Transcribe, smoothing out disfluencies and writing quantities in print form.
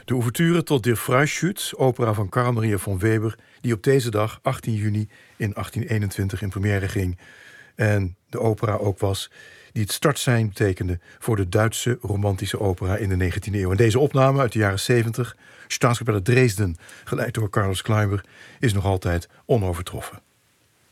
De ouverture tot Der Freischütz, opera van Carl Maria von Weber, die op deze dag, 18 juni in 1821, in première ging. En de opera ook was die het startsein betekende voor de Duitse romantische opera in de 19e eeuw. En deze opname uit de jaren 70, Staatskapelle Dresden, geleid door Carlos Kleiber, is nog altijd onovertroffen.